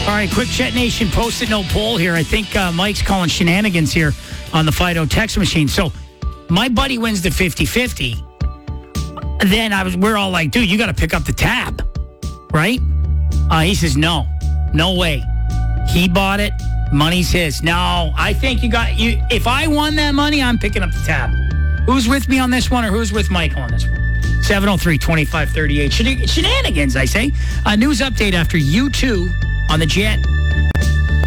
All right, quick Chet Nation Post-it note poll here. I think Mike's calling shenanigans here on the Fido text machine. So my buddy wins the 50-50. Then we're all like, dude, you got to pick up the tab, right? He says, no way. He bought it. Money's his. No, I think you. If I won that money, I'm picking up the tab. Who's with me on this one or who's with Michael on this one? 703-2538. Shenanigans, I say. A news update after U2 on the Jet